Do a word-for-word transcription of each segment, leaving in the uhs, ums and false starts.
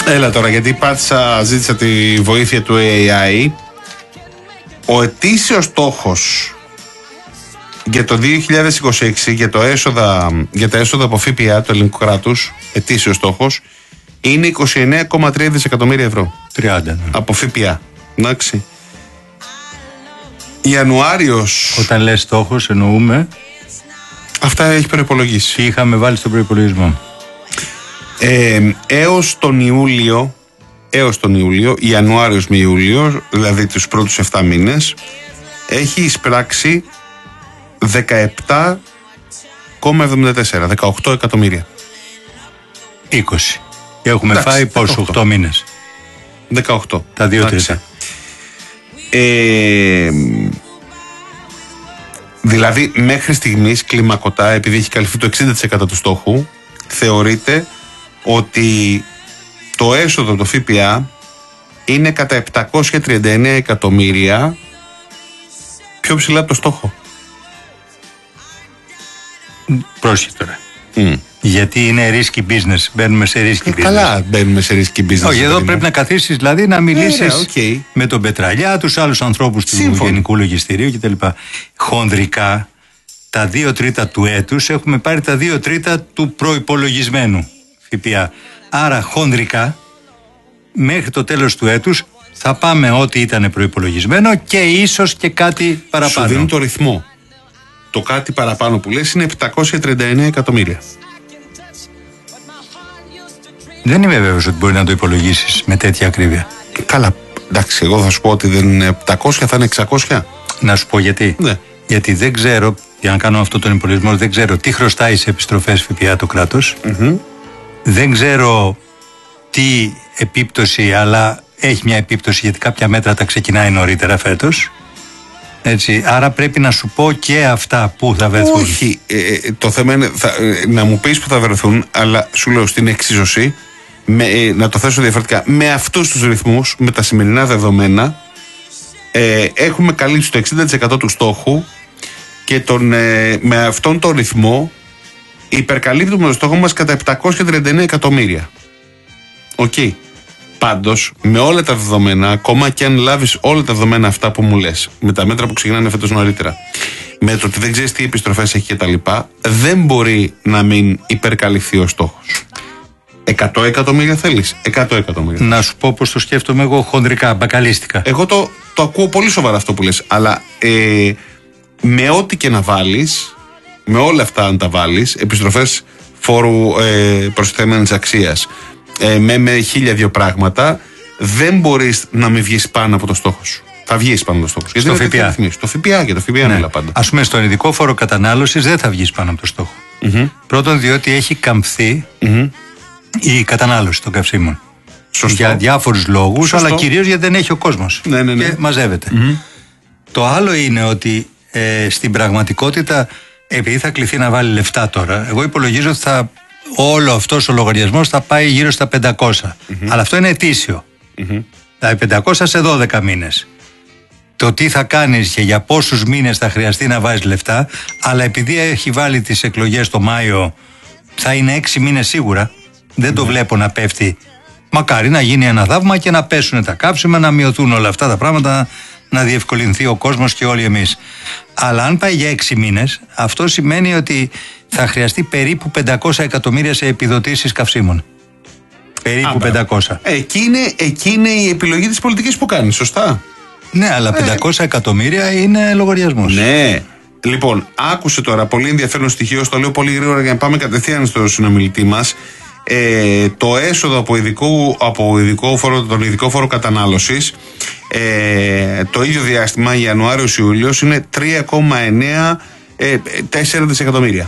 Έλα τώρα, γιατί πάτησα, ζήτησα τη βοήθεια του έι άι. Ο ετήσιος στόχος για το δύο χιλιάδες είκοσι έξι για, το έσοδα, για τα έσοδα από ΦΠΑ του ελληνικού κράτους, ετήσιος στόχος, είναι είκοσι εννέα κόμμα τρία δισεκατομμύρια ευρώ. τριάντα. Ναι. Από ΦΠΑ. Εντάξει. Ιανουάριος. Όταν λες στόχος εννοούμε. Αυτά έχει προϋπολογίσει. Τι είχαμε βάλει στον προϋπολογισμό. Ε, έως τον Ιούλιο, έως τον Ιούλιο, Ιανουάριος με Ιούλιο, δηλαδή τους πρώτους επτά μήνες, έχει εισπράξει δεκαεπτά κόμμα εβδομήντα τέσσερα, δεκαοκτώ εκατομμύρια. είκοσι. Και έχουμε Εντάξει, φάει πόσο, οκτώ μήνες. δεκαοκτώ. Τα δύο τρίτα. Ε, δηλαδή μέχρι στιγμής κλιμακωτά, επειδή έχει καλυφθεί το εξήντα τοις εκατό του στόχου, θεωρείται ότι το έσοδο το ΦΠΑ είναι κατά επτακόσια τριάντα εννέα εκατομμύρια πιο ψηλά από το στόχο. Πρόσεχε τώρα. Mm. Γιατί είναι risky business. Μπαίνουμε σε risky ε, business. Καλά, μπαίνουμε σε risky business. Όχι, εδώ πρέπει να καθίσεις, δηλαδή να μιλήσεις ε, okay. με τον Πετραλιά, τους άλλους ανθρώπους του Σύμφωνο. Γενικού Λογιστηρίου κτλ. Χονδρικά, τα δύο τρίτα του έτους έχουμε πάρει τα δύο τρίτα του προϋπολογισμένου ΦΠΑ. Άρα, χονδρικά, μέχρι το τέλος του έτους θα πάμε ό,τι ήταν προϋπολογισμένο και ίσως και κάτι παραπάνω. Σου δίνει το ρυθμό. Το κάτι παραπάνω που λες είναι επτακόσια τριάντα εννέα εκατομμύρια. Δεν είμαι βέβαιος ότι μπορεί να το υπολογίσεις με τέτοια ακρίβεια. Καλά, εντάξει, εγώ θα σου πω ότι δεν είναι επτακόσια, θα είναι εξακόσια. Να σου πω γιατί. Ναι. Γιατί δεν ξέρω, για να κάνω αυτό τον υπολογισμό, δεν ξέρω τι χρωστάει σε επιστροφές ΦΠΑ το κράτος. Mm-hmm. Δεν ξέρω τι επίπτωση, αλλά έχει μια επίπτωση γιατί κάποια μέτρα τα ξεκινάει νωρίτερα φέτος. Έτσι, άρα πρέπει να σου πω και αυτά που θα βρεθούν. Όχι, ε, το θέμα είναι θα, ε, να μου πεις που θα βρεθούν, αλλά σου λέω στην εξίσωση, με, ε, να το θέσω διαφορετικά, με αυτούς τους ρυθμούς, με τα σημερινά δεδομένα, ε, έχουμε καλύψει το εξήντα τοις εκατό του στόχου και τον, ε, με αυτόν τον ρυθμό υπερκαλύπτουμε το στόχο μας κατά επτακόσια τριάντα εννέα εκατομμύρια. Οκ. Okay. Πάντως, με όλα τα δεδομένα, ακόμα και αν λάβεις όλα τα δεδομένα αυτά που μου λες, με τα μέτρα που ξεκινάνε φέτος νωρίτερα, με το ότι δεν ξέρεις τι επιστροφές έχει κτλ., δεν μπορεί να μην υπερκαλυφθεί ο στόχος. εκατό εκατομμύρια θέλεις, εκατό εκατομμύρια. Να σου πω πώς το σκέφτομαι εγώ χονδρικά, μπακαλίστικα. Εγώ το, το ακούω πολύ σοβαρά αυτό που λες, αλλά ε, με ό,τι και να βάλεις, με όλα αυτά αν τα βάλεις, επιστροφές φόρου ε, προσθέμενης αξίας, ε, με, με χίλια δύο πράγματα, δεν μπορείς να μην βγεις πάνω από το στόχο σου. Θα βγεις πάνω από το στόχο σου. Στο ΦΠΑ. Στο ΦΠΑ και το ΦΠΑ ναι. μιλά πάντα. Ας πούμε, στον ειδικό φόρο κατανάλωσης δεν θα βγεις πάνω από το στόχο. Mm-hmm. Πρώτον, διότι έχει καμφθεί Mm-hmm. η κατανάλωση των καυσίμων. Σωστό. Για διάφορους λόγους, Σωστό. αλλά κυρίως γιατί δεν έχει ο κόσμος. Ναι, ναι, ναι. Και μαζεύεται. Mm-hmm. Το άλλο είναι ότι ε, στην πραγματικότητα, επειδή θα κληθεί να βάλει λεφτά τώρα, εγώ υπολογίζω ότι θα, όλο αυτός ο λογαριασμός θα πάει γύρω στα πεντακόσια. Mm-hmm. Αλλά αυτό είναι ετήσιο. Mm-hmm. Δηλαδή πεντακόσια σε δώδεκα μήνες. Το τι θα κάνεις και για πόσους μήνες θα χρειαστεί να βάζεις λεφτά, αλλά επειδή έχει βάλει τις εκλογές το Μάιο, θα είναι έξι μήνες σίγουρα. Δεν το βλέπω να πέφτει. Μακάρι να γίνει ένα θαύμα και να πέσουν τα κάψιμα, να μειωθούν όλα αυτά τα πράγματα, να διευκολυνθεί ο κόσμος και όλοι εμείς. Αλλά αν πάει για έξι μήνες, αυτό σημαίνει ότι θα χρειαστεί περίπου πεντακόσια εκατομμύρια σε επιδοτήσεις καυσίμων. Περίπου Α, πεντακόσια. Εκεί είναι, εκεί είναι η επιλογή της πολιτικής που κάνει, σωστά. Ναι, αλλά πεντακόσια εκατομμύρια είναι λογαριασμός. Ναι. Λοιπόν, άκουσε τώρα πολύ ενδιαφέρον στοιχείο, στο λέω πολύ γρήγορα για να πάμε κατευθείαν στο συνομιλητή μας. Ε, το έσοδο από, ειδικό, από ειδικό φόρο, τον ειδικό φόρο κατανάλωσης, ε, το ίδιο διάστημα, Ιανουάριος-Ιούλιος, είναι τρία κόμμα εννέα τέσσερα δισεκατομμύρια.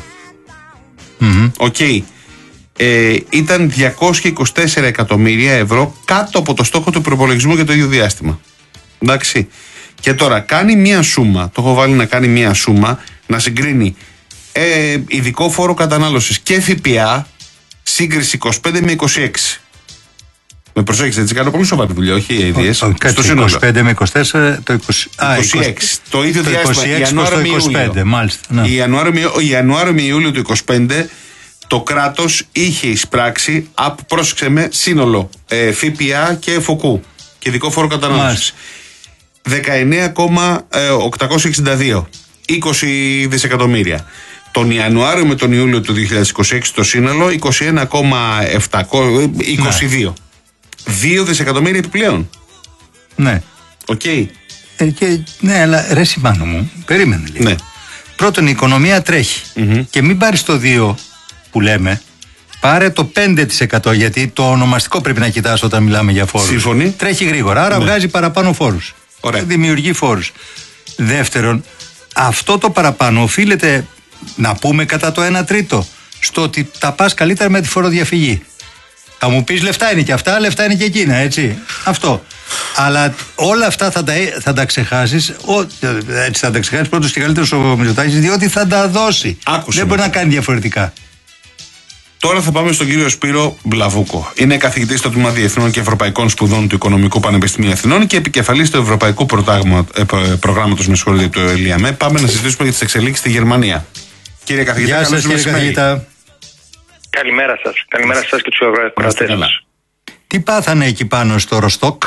Οκ. Mm-hmm. Okay. Ε, ήταν διακόσια είκοσι τέσσερα εκατομμύρια ευρώ κάτω από το στόχο του προπολογισμού για το ίδιο διάστημα. Εντάξει. Και τώρα κάνει μία σούμα, το έχω βάλει να κάνει μία σούμα, να συγκρίνει ε, ειδικό φόρο κατανάλωσης και ΦΠΑ, σύγκριση είκοσι πέντε με είκοσι έξι. Με προσέξτε, έτσι κάνω πολύ σοβαρή δουλειά, όχι οι ιδέες. Στο είκοσι πέντε με είκοσι τέσσερα, το είκοσι, είκοσι έξι. Το ίδιο διάστημα, Ιανουάριο με είκοσι πέντε, μάλιστα. Ναι. Ιανουάριο με Ιούλιο του είκοσι πέντε, το κράτος είχε εισπράξει, πρόσεξε με, σύνολο ε, ΦΠΑ και ΕΦΟΚΟΥ και ειδικό φόρο κατανάλωσης δεκαεννέα κόμμα οκτακόσια εξήντα δύο, είκοσι δισεκατομμύρια. Τον Ιανουάριο με τον Ιούλιο του δύο χιλιάδες είκοσι έξι το σύνολο είκοσι ένα κόμμα είκοσι δύο. Ναι. δύο δισεκατομμύρια επιπλέον. Ναι. Οκ. Okay. Ε, και, ναι, αλλά ρε Σιμάνο μου, περίμενε λίγο. Ναι. Πρώτον, η οικονομία τρέχει. Mm-hmm. Και μην πάρεις το δύο που λέμε, πάρε το πέντε τοις εκατό, γιατί το ονομαστικό πρέπει να κοιτάς όταν μιλάμε για φόρους. Σύμφωνοι. Τρέχει γρήγορα, άρα ναι. βγάζει παραπάνω φόρους. Ωραία. Δημιουργεί φόρους. Δεύτερον, αυτό το παραπάνω οφείλεται, να πούμε, κατά το ένα τρίτο στο ότι τα πας καλύτερα με τη φοροδιαφυγή. Θα μου πεις λεφτά είναι και αυτά, λεφτά είναι και εκείνα, έτσι. Αυτό. Αλλά όλα αυτά θα τα, θα τα ξεχάσεις, ο, έτσι θα τα ξεχάσεις πρώτος και καλύτερος ο Μητσοτάκης, διότι θα τα δώσει. Άκουσε Δεν με. μπορεί να κάνει διαφορετικά. Τώρα θα πάμε στον κύριο Σπύρο Μπλαβούκο. Είναι καθηγητής στο Τμήμα Διεθνών και Ευρωπαϊκών Σπουδών του Οικονομικού Πανεπιστημίου Αθηνών και επικεφαλής του Ευρωπαϊκού Προγράμματος με συγχωρείτε του ΕΛΙΑΜΕ. Πάμε να συζητήσουμε για τις εξελίξεις στη Γερμανία. Κύριε καθηγητά, γεια σας, κύριε καθηγητά. Καλημέρα σας. Καλημέρα σας και τους ευρωακροατές σας. Τι πάθανε εκεί πάνω στο Ροστόκ?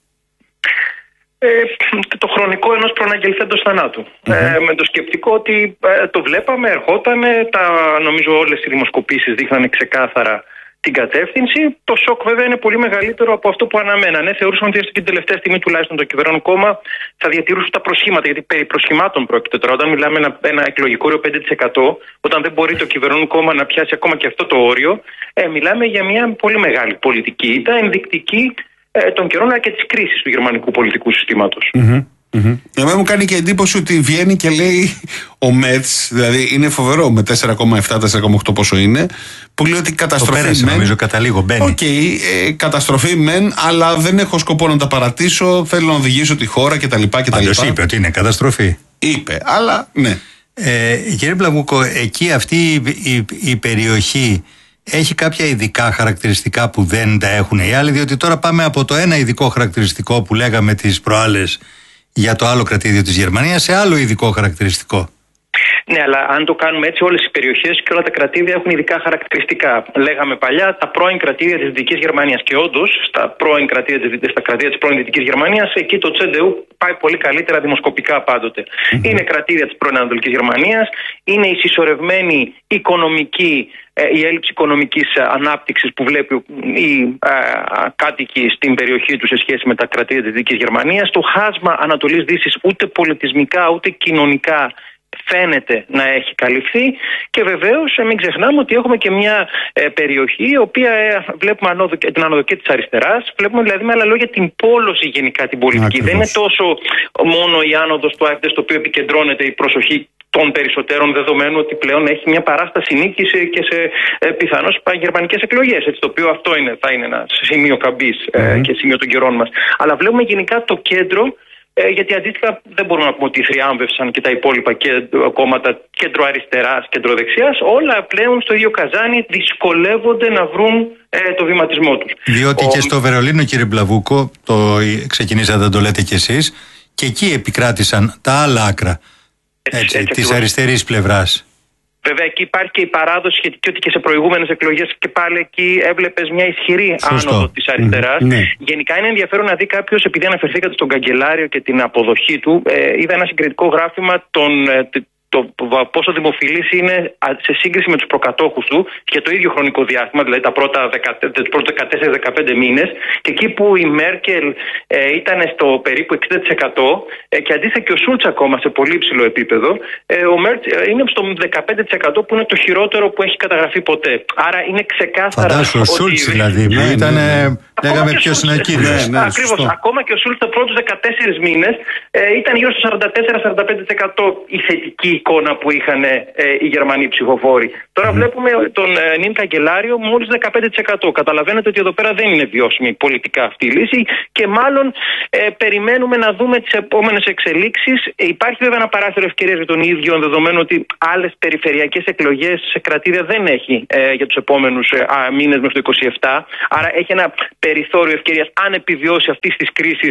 Ε, το χρονικό ενός προαναγγελθέντος θανάτου. Mm-hmm. Ε, με το σκεπτικό ότι ε, το βλέπαμε, ερχότανε, τα, νομίζω όλες οι δημοσκοπήσεις δείχνανε ξεκάθαρα την κατεύθυνση. Το σοκ βέβαια είναι πολύ μεγαλύτερο από αυτό που αναμένανε. Θεωρούσαν ότι την τελευταία στιγμή τουλάχιστον το κυβερνών κόμμα θα διατηρούσαν τα προσχήματα, γιατί περί προσχημάτων πρόκειται τώρα. Όταν μιλάμε ένα, ένα εκλογικό όριο πέντε τοις εκατό, όταν δεν μπορεί το κυβερνών κόμμα να πιάσει ακόμα και αυτό το όριο, ε, μιλάμε για μια πολύ μεγάλη πολιτική ήττα, ενδεικτική ε, των καιρών αλλά και της κρίσης του γερμανικού πολιτικού συστήματος. Mm-hmm. Mm-hmm. Εμένα μου κάνει και εντύπωση ότι βγαίνει και λέει ο Μέτς, δηλαδή είναι φοβερό με τέσσερα κόμμα επτά τέσσερα κόμμα οκτώ πόσο είναι, που λέει ότι καταστροφή. Το πέρασε, μεν, νομίζω, κατά λίγο μπαίνει. Οκ, okay, ε, καταστροφή μεν, αλλά δεν έχω σκοπό να τα παρατήσω. Θέλω να οδηγήσω τη χώρα κτλ. Πάντως είπε ότι είναι καταστροφή. Είπε, αλλά ναι. Ε, κύριε Μπλαβούκο, εκεί αυτή η, η, η περιοχή έχει κάποια ειδικά χαρακτηριστικά που δεν τα έχουν οι άλλοι, διότι τώρα πάμε από το ένα ειδικό χαρακτηριστικό που λέγαμε τις προάλλες για το άλλο κρατήδιο της Γερμανίας σε άλλο ειδικό χαρακτηριστικό. Ναι, αλλά αν το κάνουμε έτσι, όλες οι περιοχές και όλα τα κρατήδια έχουν ειδικά χαρακτηριστικά. Λέγαμε παλιά τα πρώην κρατήδια της Δυτικής Γερμανίας. Και όντως, στα πρώην κρατήδια της, στα κρατήδια της πρώην Δυτικής Γερμανίας, εκεί το τσεντεού πάει πολύ καλύτερα δημοσκοπικά πάντοτε. Mm-hmm. Είναι κρατήδια της πρώην Ανατολικής Γερμανίας, είναι η συσσωρευμένη οικονομική, η έλλειψη οικονομικής ανάπτυξης που βλέπει οι α, κάτοικοι στην περιοχή του σε σχέση με τα κρατήδια της Δυτικής Γερμανίας. Το χάσμα Ανατολής-Δύσης ούτε πολιτισμικά ούτε κοινωνικά φαίνεται να έχει καλυφθεί και βεβαίως μην ξεχνάμε ότι έχουμε και μια ε, περιοχή η οποία ε, βλέπουμε ανόδο, την άνοδο και της αριστεράς, βλέπουμε δηλαδή με άλλα λόγια την πόλωση γενικά την πολιτική. Ακριβώς. Δεν είναι τόσο μόνο η άνοδος του ΑΕΠ στο οποίο επικεντρώνεται η προσοχή των περισσότερων, δεδομένου ότι πλέον έχει μια παράσταση νίκη και σε ε, πιθανώς γερμανικές εκλογές. Έτσι, το οποίο αυτό είναι, θα είναι ένα σημείο καμπής ε, mm-hmm. και σημείο των καιρών μας. Αλλά βλέπουμε γενικά το κέντρο. Ε, γιατί αντίστοιχα δεν μπορούμε να πούμε ότι θριάμβευσαν και τα υπόλοιπα κέντρο, κόμματα κέντρο-αριστεράς, κέντρο-δεξιάς. Όλα πλέον στο ίδιο καζάνι δυσκολεύονται να βρουν ε, το βηματισμό τους. Διότι Ο... και στο Βερολίνο, κύριε Μπλαβούκο, το ξεκινήσατε να το λέτε κι εσείς, και εκεί επικράτησαν τα άλλα άκρα έτσι, έτσι, της αριστερής πλευράς. Βέβαια, εκεί υπάρχει και η παράδοση σχετική ότι και σε προηγούμενες εκλογές και πάλι εκεί έβλεπες μια ισχυρή Σωστό. άνοδο της αριστεράς. Mm, ναι. Γενικά είναι ενδιαφέρον να δει κάποιος, επειδή αναφερθήκατε στον καγκελάριο και την αποδοχή του, ε, είδα ένα συγκριτικό γράφημα των. Ε, Το πόσο δημοφιλής είναι σε σύγκριση με τους προκατόχους του για το ίδιο χρονικό διάστημα, δηλαδή τα πρώτα δεκατέσσερα δεκαπέντε μήνες, και εκεί που η Μέρκελ ε, ήταν στο περίπου εξήντα τοις εκατό ε, και αντίστοιχα και ο Σούλτς ακόμα σε πολύ υψηλό επίπεδο, ε, ο Μέρκ ε, είναι στο δεκαπέντε τοις εκατό που είναι το χειρότερο που έχει καταγραφεί ποτέ. Άρα είναι ξεκάθαρα. Φαντάσου ο Σούλτς δηλαδή, που ναι, ήταν. Ναι. Λέγαμε ποιος είναι ο κύριος. Ναι, ναι, Ακριβώς. Ακόμα και ο Σούλτς τα πρώτους δεκατέσσερις μήνες ε, ήταν γύρω στο σαράντα τέσσερα με σαράντα πέντε τοις εκατό η θετική εικόνα που είχαν ε, οι Γερμανοί ψηφοφόροι. Τώρα mm. βλέπουμε τον ε, νυν καγκελάριο μόλις δεκαπέντε τοις εκατό. Καταλαβαίνετε ότι εδώ πέρα δεν είναι βιώσιμη πολιτικά αυτή η λύση και μάλλον ε, περιμένουμε να δούμε τις επόμενες εξελίξεις. Ε, υπάρχει βέβαια ένα παράθυρο ευκαιρίας για τον ίδιο, δεδομένου ότι άλλες περιφερειακές εκλογές σε κρατήδια δεν έχει ε, για τους επόμενους ε, μήνες μέχρι το είκοσι επτά. Άρα έχει ένα περιθώριο ευκαιρίας, αν επιβιώσει αυτή τη κρίση,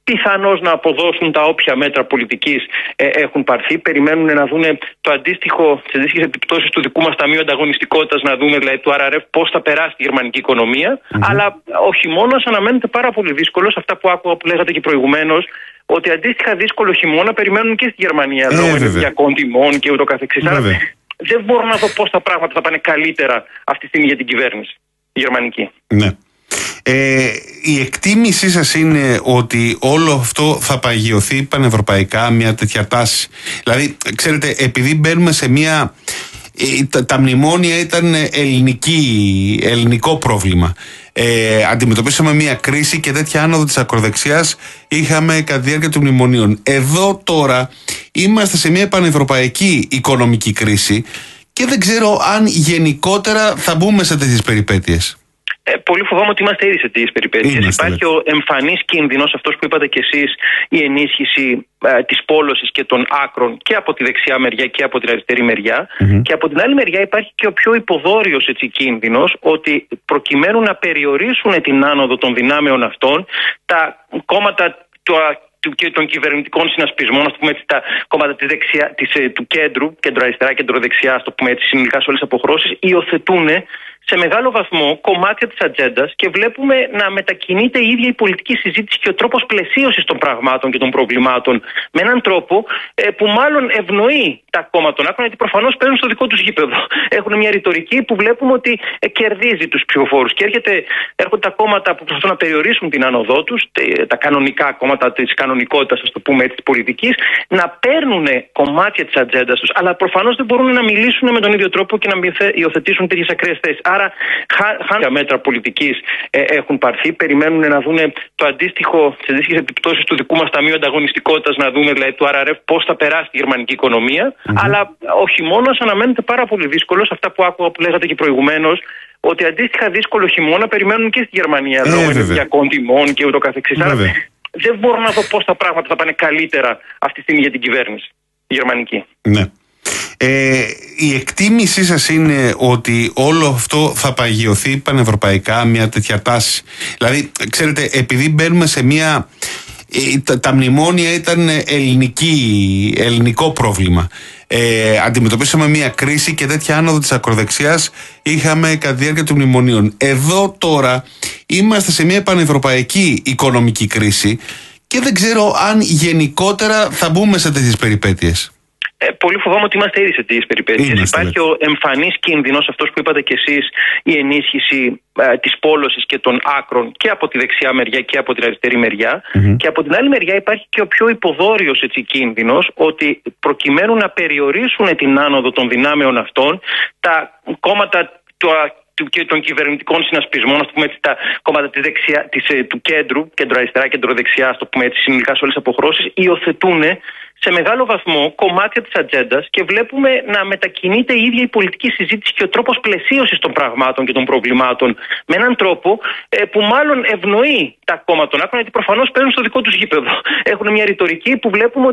πιθανώς να αποδώσουν τα όποια μέτρα πολιτικής ε, έχουν πάρθει. Περιμένουν να δουν το αντίστοιχο, τις αντίστοιχες επιπτώσεις του δικού μας Ταμείου Ανταγωνιστικότητας, να δούμε δηλαδή του αρ αρ εφ πώς θα περάσει τη γερμανική οικονομία. Mm-hmm. Αλλά ο χειμώνας αναμένεται πάρα πολύ δύσκολος. Αυτά που άκουγα που λέγατε και προηγουμένως, ότι αντίστοιχα δύσκολο χειμώνα περιμένουν και στη Γερμανία ε, λόγω ενεργειακών τιμών και ούτω καθεξής. Άρα δεν μπορώ να δω πώς τα πράγματα θα πάνε καλύτερα αυτή τη στιγμή για την κυβέρνηση η γερμανική. Ναι. Ε, η εκτίμησή σας είναι ότι όλο αυτό θα παγιωθεί πανευρωπαϊκά, μια τέτοια τάση? Δηλαδή, ξέρετε, επειδή μπαίνουμε σε μια... Τα, τα μνημόνια ήταν ελληνική, ελληνικό πρόβλημα. Ε, αντιμετωπίσαμε μια κρίση και τέτοια άνοδο της ακροδεξιάς είχαμε κατά τη διάρκεια των μνημονίων. Εδώ τώρα είμαστε σε μια πανευρωπαϊκή οικονομική κρίση και δεν ξέρω αν γενικότερα θα μπούμε σε τέτοιες περιπέτειες. Ε, πολύ φοβάμαι ότι είμαστε ήδη σε τέτοιες περιπέτειες. Υπάρχει ο εμφανής κίνδυνος, αυτός που είπατε κι εσείς, η ενίσχυση ε, της πόλωσης και των άκρων και από τη δεξιά μεριά και από την αριστερή μεριά. Mm-hmm. Και από την άλλη μεριά υπάρχει και ο πιο υποδόριος έτσι, κίνδυνος, ότι προκειμένου να περιορίσουν την άνοδο των δυνάμεων αυτών, τα κόμματα του και των κυβερνητικών συνασπισμών, ας πούμε έτσι, τα κόμματα της δεξιά, της, του κέντρου, κέντρο-αριστερά, κέντρο-δεξιά, ας το πούμε έτσι, συνολικά σε όλες τις αποχρώσεις, υιοθετούν σε μεγάλο βαθμό κομμάτια της ατζέντας και βλέπουμε να μετακινείται η ίδια η πολιτική συζήτηση και ο τρόπος πλαισίωσης των πραγμάτων και των προβλημάτων με έναν τρόπο ε, που μάλλον ευνοεί τα κόμματα των άκρων, γιατί προφανώς παίρνουν στο δικό τους γήπεδο. Έχουν μια ρητορική που βλέπουμε ότι ε, κερδίζει τους ψηφοφόρους και έρχεται, έρχονται τα κόμματα που προσπαθούν να περιορίσουν την άνοδό τους, τα κανονικά κόμματα της κανονικότητας, ας το πούμε έτσι, της πολιτικής, να παίρνουν κομμάτια της ατζέντας τους, αλλά προφανώς δεν μπορούν να μιλήσουν με τον ίδιο τρόπο και να υιοθετήσουν τέτοιες ακραίες θέσεις. Άρα, χάνουν μέτρα πολιτικής ε, έχουν πάρθει. Περιμένουν να δουν το αντίστοιχο, τις αντίστοιχες επιπτώσεις του δικού μας Ταμείου Ανταγωνιστικότητας, να δούμε δηλαδή του αρ αρ εφ πώς θα περάσει τη γερμανική οικονομία. Mm-hmm. Αλλά ο χειμώνας αναμένεται πάρα πολύ δύσκολος. Αυτά που άκουγα που λέγατε και προηγουμένως, ότι αντίστοιχα δύσκολο χειμώνα περιμένουν και στη Γερμανία ε, λόγω ενεργειακών τιμών και ούτω καθεξής. Άρα δεν μπορώ να δω πώς τα πράγματα θα πάνε καλύτερα αυτή τη στιγμή για την κυβέρνηση η γερμανική. Ναι. Ε, η εκτίμησή σας είναι ότι όλο αυτό θα παγιωθεί πανευρωπαϊκά, μια τέτοια τάση? Δηλαδή, ξέρετε, επειδή μπαίνουμε σε μια... Τα, τα μνημόνια ήταν ελληνική, ελληνικό πρόβλημα. Ε, αντιμετωπίσαμε μια κρίση και τέτοια άνοδο της ακροδεξιάς είχαμε κατά τη διάρκεια των μνημονίων. Εδώ τώρα είμαστε σε μια πανευρωπαϊκή οικονομική κρίση και δεν ξέρω αν γενικότερα θα μπούμε σε τέτοιες περιπέτειες. Ε, πολύ φοβάμαι ότι είμαστε ήδη σε τέτοιες περιπέτειες. Υπάρχει ο εμφανής κίνδυνος, αυτός που είπατε κι εσείς, η ενίσχυση ε, της πόλωσης και των άκρων και από τη δεξιά μεριά και από την αριστερή μεριά. Mm-hmm. Και από την άλλη μεριά υπάρχει και ο πιο υποδόριος έτσι, κίνδυνος, ότι προκειμένου να περιορίσουν την άνοδο των δυνάμεων αυτών, τα κόμματα του και των κυβερνητικών συνασπισμών, ας πούμε έτσι, τα κόμματα της δεξιά, της, του κέντρου, κέντρο-αριστερά, κέντρο-δεξιά, ας το πούμε έτσι, συνολικά σε όλες τις αποχρώσεις, υιοθετούν σε μεγάλο βαθμό κομμάτια της ατζέντας και βλέπουμε να μετακινείται η ίδια η πολιτική συζήτηση και ο τρόπος πλαισίωσης των πραγμάτων και των προβλημάτων με έναν τρόπο ε, που μάλλον ευνοεί τα κόμματα των άκρων, γιατί προφανώς παίρνουν στο δικό τους γήπεδο. Έχουν μια ρητορική που βλέπουμε